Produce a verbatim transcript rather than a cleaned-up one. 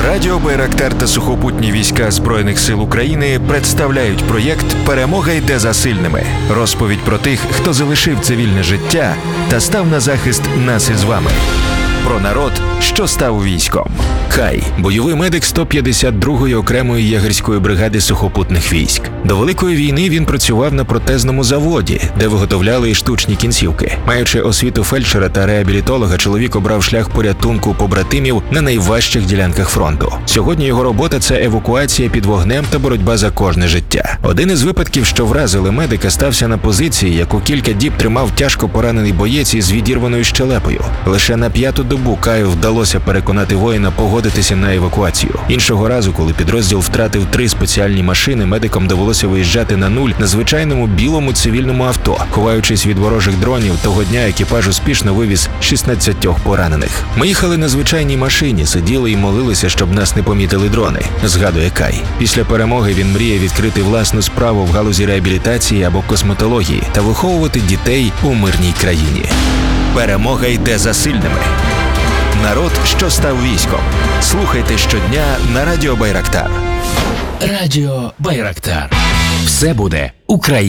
Радіо Байрактар та сухопутні війська Збройних сил України представляють проєкт «Перемога йде за сильними». Розповідь про тих, хто залишив цивільне життя та став на захист нас із вами. Про народ, що став військом. Кай – бойовий медик сто п'ятдесят другої окремої єгерської бригади сухопутних військ. До Великої війни він працював на протезному заводі, де виготовляли штучні кінцівки. Маючи освіту фельдшера та реабілітолога, чоловік обрав шлях порятунку побратимів на найважчих ділянках фронту. Сьогодні його робота – це евакуація під вогнем та боротьба за кожне життя. Один із випадків, що вразили медика, стався на позиції, яку кілька діб тримав тяжко поранений боєць із відірваною щелепою. Лише на п'яту добу Каю вдалося переконати воїна погодитися на евакуацію. Іншого разу, коли підрозділ втратив три спеціальні машини, медикам довелося виїжджати на нуль на звичайному білому цивільному авто. Ховаючись від ворожих дронів, того дня екіпаж успішно вивіз шістнадцятьох поранених. Ми їхали на звичайній машині, сиділи і молилися, щоб нас не помітили дрони, згадує Кай. Після перемоги він мріє відкрити власну справу в галузі реабілітації або косметології та виховувати дітей у мирній країні. Перемога йде за сильними. Народ, що став військом. Слухайте щодня на Радіо Байрактар. Радіо Байрактар. Все буде Україна.